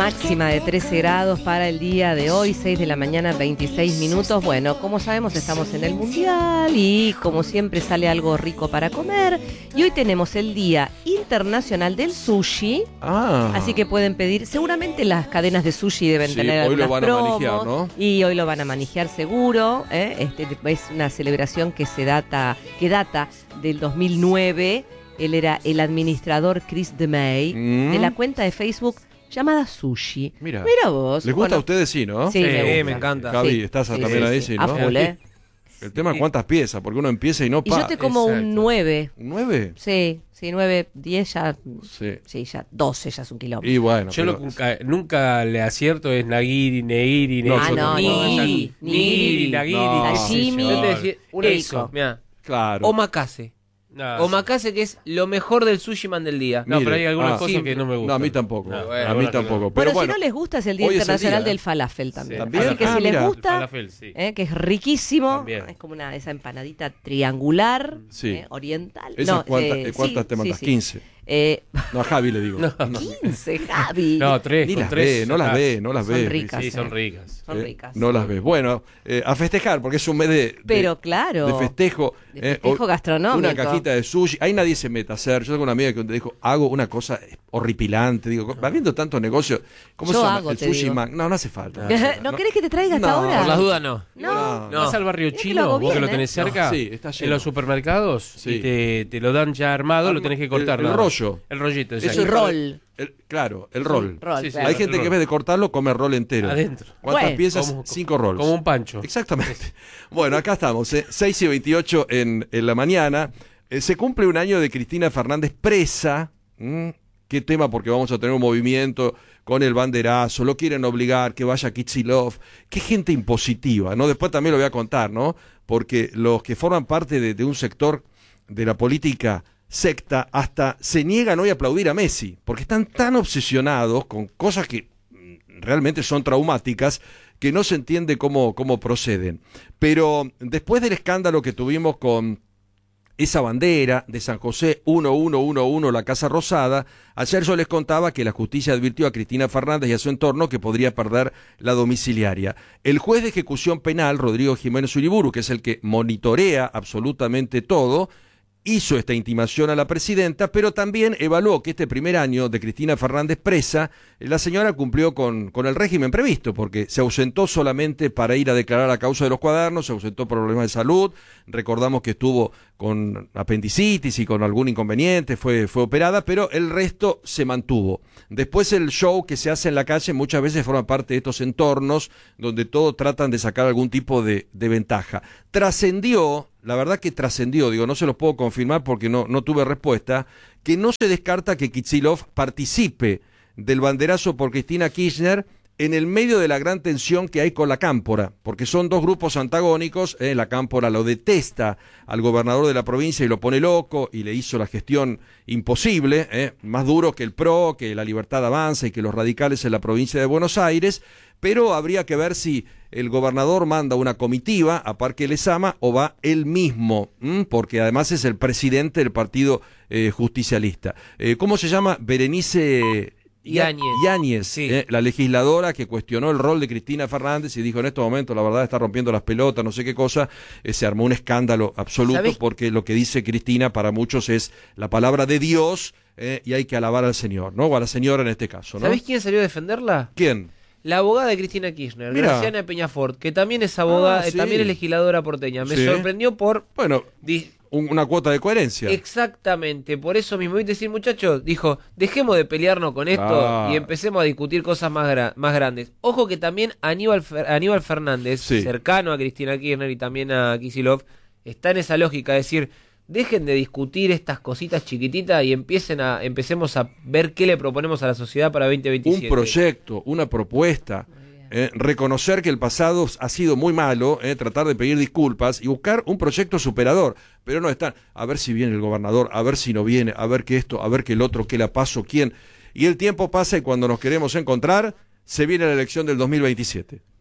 Máxima de 13 grados para el día de hoy, 6 de la mañana, 26 minutos. Bueno, como sabemos, estamos en el Mundial y como siempre sale algo rico para comer. Y hoy tenemos el Día Internacional del Sushi. Así que pueden pedir, seguramente las cadenas de sushi deben tener algunas promos. Hoy lo van a manejar, ¿no? Y hoy lo van a manejar seguro. Es una celebración que data del 2009. Él era el administrador Chris DeMay de la cuenta de Facebook llamada Sushi. Mira vos. ¿Les gusta a ustedes? Sí, ¿no? Sí, me encanta. Javi, estás también ahí, sí, ¿no? A full, El tema es cuántas piezas, porque uno empieza y no para. Y yo te como un 9. ¿Un 9? Sí, 9, 10 ya. Sí, ya 12 ya es un kilómetro. Y bueno. Yo nunca le acierto es nagiri, neiri, nigiri, nagiri, sashimi. Yo te decía eso, mirá. Claro. Omakase. Omakase, que es lo mejor del sushi man del día. No, pero hay algunas cosas que no me gustan. No, a mí tampoco. A mí tampoco. Pero bueno, si no les gusta es el Día Internacional del Falafel también. Así que si les gusta, falafel, que es riquísimo, es como esa empanadita triangular, oriental. ¿Cuántas te mandas? 15. No, a Javi le digo. 15, Javi. No, 3. Ni las ve, no las ve. Son ricas. Sí, son ricas. Son ricas. No las ves. Bueno, a festejar, porque es un mes de festejo. De festejo gastronómico. Una cajita de sushi. Ahí nadie se mete a hacer. Yo tengo una amiga que te dijo, hago una cosa horripilante. Digo, va viendo tantos negocios. ¿Cómo se llama? El sushi man. No hace falta. ¿No querés que te traiga hasta ahora? Por las dudas no. Vas al barrio chino, vos que lo tenés cerca, sí, está lleno. en los supermercados, y te lo dan ya armado, lo tenés que cortar. El rollo. El rollito, es el rol. El rol. Sí, hay gente que en vez de cortarlo come el rol entero. Adentro. ¿Cuántas piezas? 5 rolls. Como un pancho. Exactamente. Bueno, acá estamos, 6:28 en la mañana. Se cumple un año de Cristina Fernández presa. ¿Qué tema? Porque vamos a tener un movimiento con el banderazo, lo quieren obligar, que vaya Kicillof. Qué gente impositiva, ¿no? Después también lo voy a contar, ¿no? Porque los que forman parte de un sector de la política secta hasta se niegan hoy a aplaudir a Messi, porque están tan obsesionados con cosas que realmente son traumáticas que no se entiende cómo proceden. Pero después del escándalo que tuvimos con esa bandera de San José 1111, la Casa Rosada, ayer yo les contaba que la justicia advirtió a Cristina Fernández y a su entorno que podría perder la domiciliaria. El juez de ejecución penal, Rodrigo Jiménez Uriburu, que es el que monitorea absolutamente todo, hizo esta intimación a la presidenta, pero también evaluó que este primer año de Cristina Fernández presa, la señora cumplió con el régimen previsto, porque se ausentó solamente para ir a declarar a causa de los cuadernos, se ausentó por problemas de salud, recordamos que estuvo con apendicitis y con algún inconveniente, fue operada, pero el resto se mantuvo. Después el show que se hace en la calle muchas veces forma parte de estos entornos donde todos tratan de sacar algún tipo de ventaja. Trascendió, la verdad que trascendió, no se los puedo confirmar porque no tuve respuesta, que no se descarta que Kicillof participe del banderazo por Cristina Kirchner en el medio de la gran tensión que hay con la Cámpora, porque son dos grupos antagónicos. La Cámpora lo detesta al gobernador de la provincia y lo pone loco y le hizo la gestión imposible, más duro que el PRO, que la Libertad Avanza y que los radicales en la provincia de Buenos Aires, pero habría que ver si el gobernador manda una comitiva a Parque Lezama o va él mismo, porque además es el presidente del partido justicialista. ¿Cómo se llama? Berenice Yáñez, sí. La legisladora que cuestionó el rol de Cristina Fernández y dijo en estos momentos la verdad está rompiendo las pelotas, no sé qué cosa, se armó un escándalo absoluto. ¿Sabés? Porque lo que dice Cristina para muchos es la palabra de Dios, y hay que alabar al Señor, ¿no? O a la señora en este caso, ¿no? ¿Sabés quién salió a defenderla? ¿Quién? La abogada de Cristina Kirchner, Graciana Peñafort, que también es abogada, sí. también es legisladora porteña. Me sorprendió por... Bueno, una cuota de coherencia. Exactamente, por eso mismo. ¿Viste decir, muchachos? Dijo, dejemos de pelearnos con esto y empecemos a discutir cosas más grandes. Ojo que también Aníbal Fernández, cercano a Cristina Kirchner y también a Kicillof, está en esa lógica, es decir, dejen de discutir estas cositas chiquititas y empecemos a ver qué le proponemos a la sociedad para 2027. Un proyecto, una propuesta. Reconocer que el pasado ha sido muy malo, tratar de pedir disculpas y buscar un proyecto superador, pero no están, a ver si viene el gobernador, a ver si no viene, a ver que esto, a ver que el otro, qué la paso, quién, y el tiempo pasa y cuando nos queremos encontrar, se viene la elección del 2027.